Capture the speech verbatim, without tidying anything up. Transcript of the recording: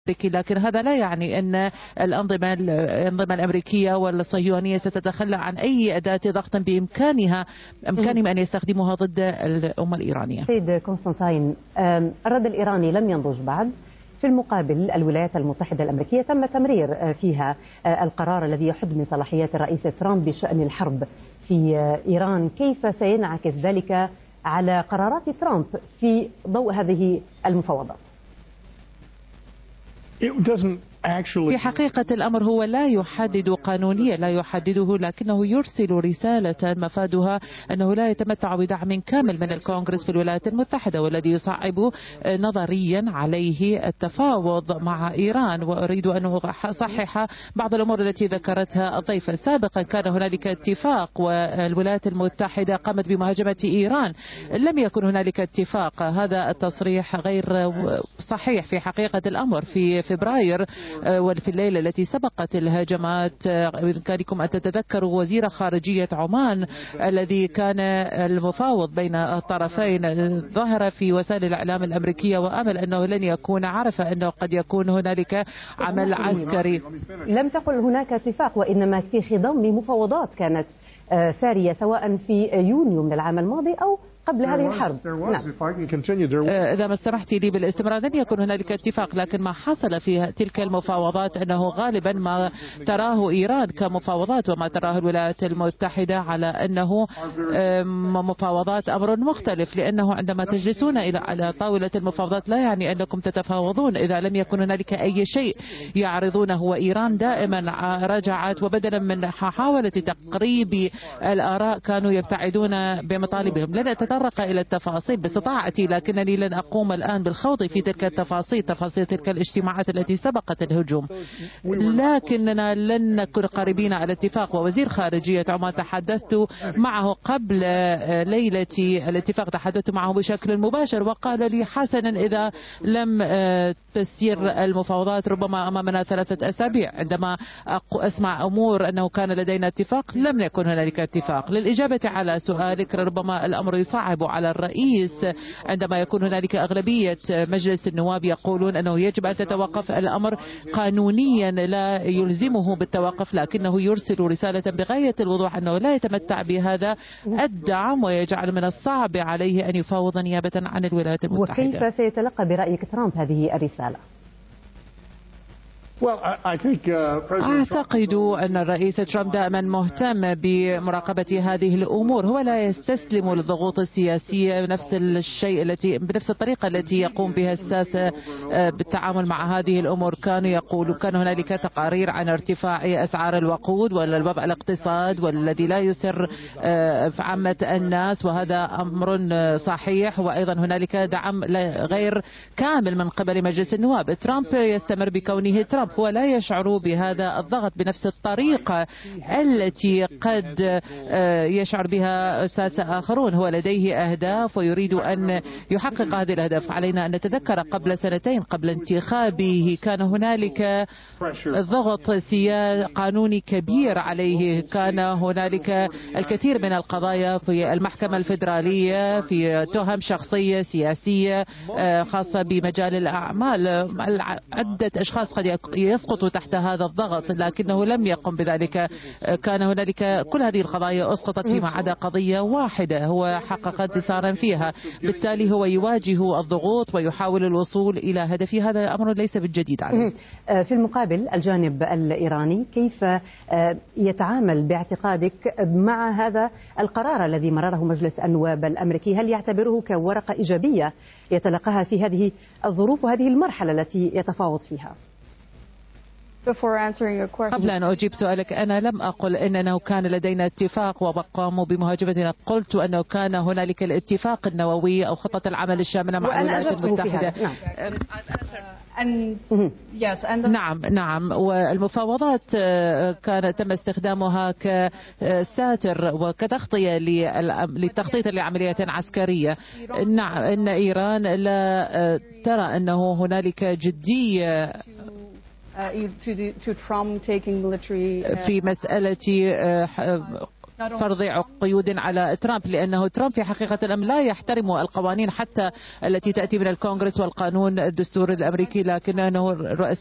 لكن هذا لا يعني أن الأنظمة الأنظمة الأمريكية والصهيونية ستتخلى عن أي أداة ضغط بإمكانها إمكانهم أن يستخدموها ضد الأمة الإيرانية. سيد كونستانتين، الرد الإيراني لم ينضج بعد. في المقابل الولايات المتحدة الأمريكية تم تمرير فيها القرار الذي يحد من صلاحيات الرئيس ترامب بشأن الحرب في إيران. كيف سينعكس ذلك على قرارات ترامب في ضوء هذه المفاوضات؟ في حقيقة الأمر هو لا يحدد قانونيا، لا يحدده، لكنه يرسل رسالة مفادها أنه لا يتمتع بدعم كامل من الكونغرس في الولايات المتحدة، والذي يصعب نظريا عليه التفاوض مع إيران. وأريد أن أصحح بعض الأمور التي ذكرتها الضيفة. سابقا كان هنالك اتفاق والولايات المتحدة قامت بمهاجمة إيران، لم يكن هنالك اتفاق. هذا التصريح غير صحيح في حقيقة الأمر. في فبراير وفي الليلة التي سبقت الهجمات بإمكانكم أن تتذكروا وزير خارجية عمان الذي كان المفاوض بين الطرفين ظهر في وسائل الإعلام الأمريكية وأمل أنه لن يكون، عرف أنه قد يكون هنالك عمل عسكري. لم تقل هناك اتفاق، وإنما في خضم مفاوضات كانت سارية سواء في يونيو من العام الماضي أو قبل هذه الحرب. نعم. إذا ما سمحتي لي بالاستمرار، لم يكن هنالك اتفاق، لكن ما حصل في تلك المفاوضات أنه غالبا ما تراه إيران كمفاوضات وما تراه الولايات المتحدة على أنه مفاوضات أمر مختلف، لأنه عندما تجلسون إلى على طاولة المفاوضات لا يعني أنكم تتفاوضون إذا لم يكن هنالك أي شيء يعرضونه. وإيران دائما رجعت، وبدلا من محاولة تقريب الآراء كانوا يبتعدون بمطالبهم. لن أتطرق إلى التفاصيل باستطاعتي، لكنني لن أقوم الآن بالخوض في تلك التفاصيل، تفاصيل تلك الاجتماعات التي سبقت الهجوم، لكننا لن نكون قريبين على اتفاق. ووزير خارجية عمان تحدثت معه قبل ليلة الاتفاق، تحدثت معه بشكل مباشر وقال لي حسنا إذا لم تسير المفاوضات ربما أمامنا ثلاثة أسابيع. عندما أسمع أمور أنه كان لدينا اتفاق، لم يكن هنالك اتفاق. للإجابة على سؤالك، ربما الأمر يصعب على الرئيس عندما يكون هنالك أغلبية مجلس النواب يقولون أنه يجب أن تتوقف. الأمر قانونيا لا يلزمه بالتوقف، لكنه يرسل رسالة بغاية الوضوح أنه لا يتمتع بهذا الدعم ويجعل من الصعب عليه أن يفاوض نيابة عن الولايات المتحدة. وكيف سيتلقى برأيك ترامب هذه الرسالة؟ أعتقد أن الرئيس ترامب دائما مهتم بمراقبة هذه الأمور. هو لا يستسلم للضغوط السياسية بنفس الشيء التي بنفس الطريقة التي يقوم بها الساسة بالتعامل مع هذه الأمور. كانوا يقولوا كان هنالك تقارير عن ارتفاع أسعار الوقود والوضع الاقتصاد والذي لا يسر في عامة الناس، وهذا أمر صحيح. وأيضا هنالك دعم غير كامل من قبل مجلس النواب. ترامب يستمر بكونه ترامب، هو لا يشعر بهذا الضغط بنفس الطريقة التي قد يشعر بها ساسة آخرون. هو لديه أهداف ويريد أن يحقق هذه الأهداف. علينا أن نتذكر قبل سنتين قبل انتخابه كان هنالك ضغط سياسي قانوني كبير عليه، كان هنالك الكثير من القضايا في المحكمة الفيدرالية في تهم شخصية سياسية خاصة بمجال الأعمال. عدة أشخاص قد يسقط تحت هذا الضغط، لكنه لم يقم بذلك. كان هنالك كل هذه القضايا أسقطت فيما عدا قضية واحدة هو حقق انتصارا فيها. بالتالي هو يواجه الضغوط ويحاول الوصول إلى هدفه. هذا أمر ليس بالجديد عليه. في المقابل الجانب الإيراني كيف يتعامل باعتقادك مع هذا القرار الذي مرره مجلس النواب الأمريكي؟ هل يعتبره كورقة إيجابية يتلقاها في هذه الظروف وهذه المرحلة التي يتفاوض فيها؟ قبل أن أجيب سؤالك، أنا لم أقل أنه كان لدينا اتفاق وقاموا بمهاجمتنا. قلت أنه كان هنالك الاتفاق النووي أو خطة العمل الشاملة مع الولايات المتحدة. نعم نعم والمفاوضات كانت تم استخدامها كساتر وكتغطية للتخطيط لعمليات عسكرية. نعم إن إيران لا ترى أنه هنالك جدية في مسألة فرض قيود على ترامب، لأنه ترامب في حقيقة الأمر لا يحترم القوانين حتى التي تأتي من الكونغرس والقانون الدستوري الأمريكي، لكنه